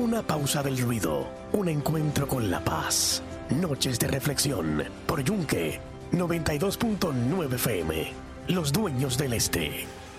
Una pausa del ruido, un encuentro con la paz. Noches de reflexión por Yunque 92.9 FM. Los dueños del este.